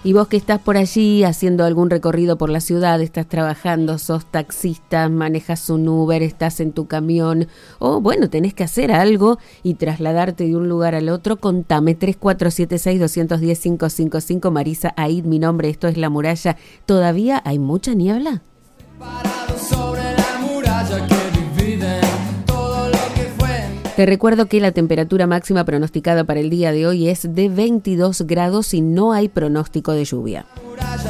Y vos que estás por allí haciendo algún recorrido por la ciudad, estás trabajando, sos taxista, manejas un Uber, estás en tu camión, o bueno, tenés que hacer algo y trasladarte de un lugar al otro, contame. 3476-210-555, Marisa Aid, mi nombre, esto es La Muralla. ¿Todavía hay mucha niebla? Te recuerdo que la temperatura máxima pronosticada para el día de hoy es de 22 grados y no hay pronóstico de lluvia.